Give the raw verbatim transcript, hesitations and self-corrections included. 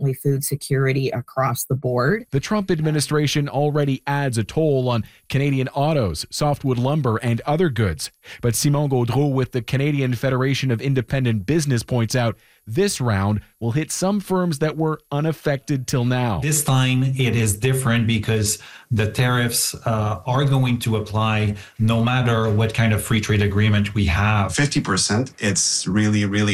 importantly, food security across the board. The Trump administration already adds a toll on Canadian autos, softwood lumber, and other goods. But Simon Gaudreau with the Canadian Federation of Independent Business points out this round will hit some firms that were unaffected till now. This time it is different because the tariffs uh, are going to apply no matter what kind of free trade agreement we have. fifty percent, it's really, really